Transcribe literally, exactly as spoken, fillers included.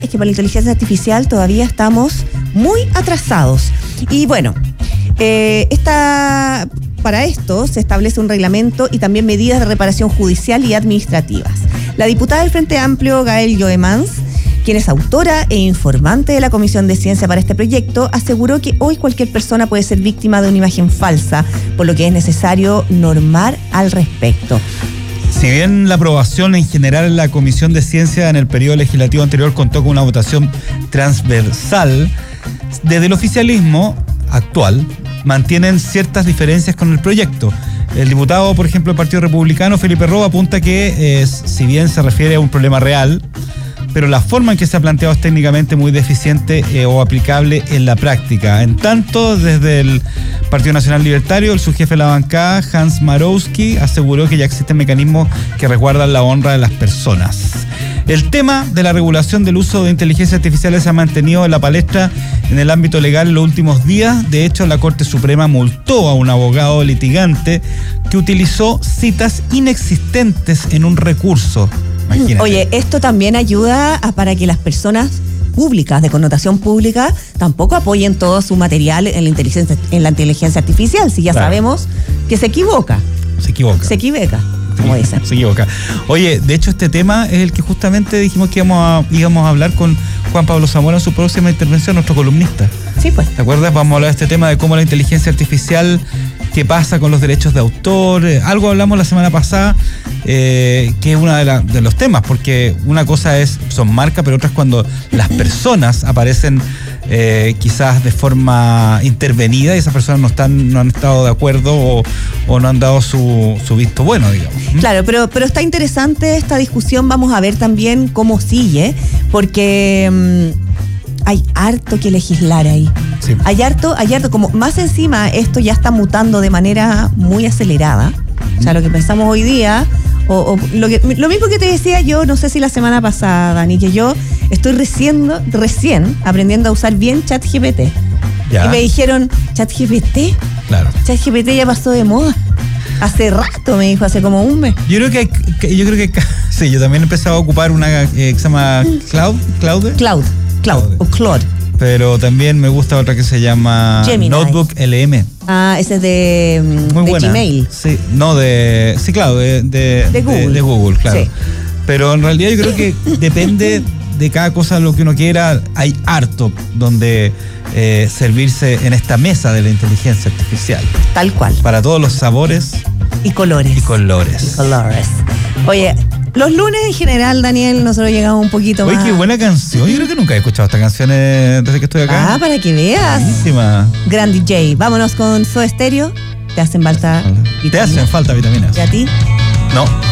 es que para la inteligencia artificial todavía estamos muy atrasados. Y bueno, eh, esta, para esto se establece un reglamento y también medidas de reparación judicial y administrativas. La diputada del Frente Amplio, Gael Joemans, quien es autora e informante de la Comisión de Ciencia para este proyecto, aseguró que hoy cualquier persona puede ser víctima de una imagen falsa, por lo que es necesario normar al respecto. Si bien la aprobación en general en la Comisión de Ciencia en el periodo legislativo anterior contó con una votación transversal, desde el oficialismo actual mantienen ciertas diferencias con el proyecto. El diputado, por ejemplo, del Partido Republicano, Felipe Roa, apunta que eh, si bien se refiere a un problema real, pero la forma en que se ha planteado es técnicamente muy deficiente eh, o aplicable en la práctica. En tanto, desde el Partido Nacional Libertario, el subjefe de la bancada, Hans Marowski, aseguró que ya existen mecanismos que resguardan la honra de las personas. El tema de la regulación del uso de inteligencia artificial se ha mantenido en la palestra en el ámbito legal en los últimos días. De hecho, la Corte Suprema multó a un abogado litigante que utilizó citas inexistentes en un recurso. Imagínate. Oye, esto también ayuda a, para que las personas públicas, de connotación pública, tampoco apoyen todo su material en la inteligencia, en la inteligencia artificial, si ya claro. sabemos que se equivoca. Se equivoca. Se equivoca. Como dicen. Se equivoca. Oye, de hecho este tema es el que justamente dijimos que íbamos a, íbamos a hablar con Juan Pablo Zamora en su próxima intervención, nuestro columnista. Sí, pues. ¿Te acuerdas? Vamos a hablar de este tema de cómo la inteligencia artificial, qué pasa con los derechos de autor. Algo hablamos la semana pasada, eh, que es uno de, la, de los temas, porque una cosa es son marcas, pero otra es cuando las personas aparecen eh, quizás de forma intervenida y esas personas no están, no han estado de acuerdo o, o no han dado su, su visto bueno, digamos. Claro, pero, pero está interesante esta discusión. Vamos a ver también cómo sigue, porque mmm, hay harto que legislar ahí. Sí. Hay harto, hay harto, como más encima esto ya está mutando de manera muy acelerada. O sea, lo que pensamos hoy día, o, o lo, que, lo mismo que te decía yo, no sé si la semana pasada, Dani, que yo estoy recién, recién aprendiendo a usar bien ChatGPT. Ya. Y me dijeron, ¿ChatGPT? Claro. ChatGPT ya pasó de moda. Hace rato, me dijo, hace como un mes. Yo creo que, que yo creo que sí, yo también he empezado a ocupar una eh, que se llama Cloud, Cloud, Cloud, Cloud o Claude. Pero también me gusta otra que se llama Gemini. Notebook L M. Ah, ese es de, Muy de buena. Gmail. Sí, no de, sí, claro, de, de, de Google, de, de Google, claro. Sí. Pero en realidad yo creo que depende de cada cosa lo que uno quiera. Hay harto donde eh, servirse en esta mesa de la inteligencia artificial. Tal cual. Para todos los sabores y colores. Y colores. Y colores. Oye, los lunes en general, Daniel, nosotros llegamos un poquito Oye, más. Oye, qué buena canción. Yo creo que nunca he escuchado esta canción desde que estoy acá. Ah, para que veas. Buenísima. Gran D J. Vámonos con Soda Stereo. Te hacen falta vitaminas. Te hacen falta vitaminas. ¿Y a ti? No.